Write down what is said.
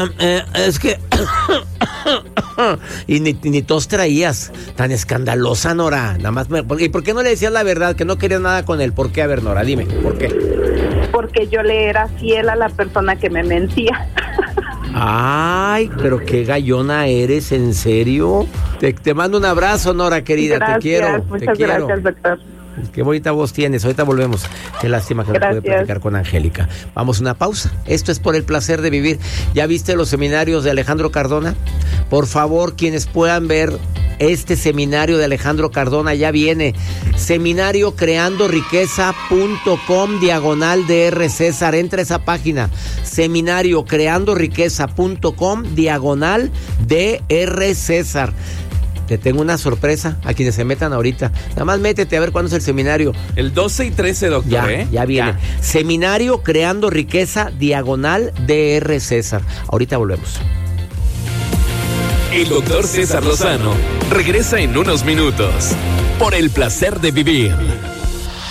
Es que... y ni tos traías. Tan escandalosa, Nora. Nada más ¿Y por qué no le decías la verdad? Que no querías nada con él. ¿Por qué? A ver, Nora, dime, ¿por qué? Porque yo le era fiel a la persona que me mentía. Ay, pero qué gallona eres, ¿en serio? Te mando un abrazo, Nora, querida. Gracias, te quiero. muchas gracias, doctor. Qué bonita voz tienes. Ahorita volvemos. Qué lástima que no pude platicar con Angélica. Vamos a una pausa. Esto es Por el Placer de Vivir. ¿Ya viste los seminarios de Alejandro Cardona? Por favor, quienes puedan ver este seminario de Alejandro Cardona, ya viene. Seminario creandoriqueza.com/DR César. Entra a esa página. Seminario creandoriqueza.com/DR César. Te tengo una sorpresa a quienes se metan ahorita. Nada más métete a ver cuándo es el seminario. El 12 y 13, doctor, Ya viene. Seminario Creando Riqueza /DR César. Ahorita volvemos. El doctor César Lozano regresa en unos minutos. Por el Placer de Vivir.